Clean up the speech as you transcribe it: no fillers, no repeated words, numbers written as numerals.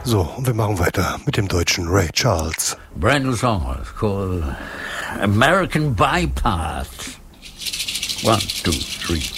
So, und wir machen weiter mit dem deutschen Ray Charles. Brand new song, it's called American Bypass. 1, 2, 3.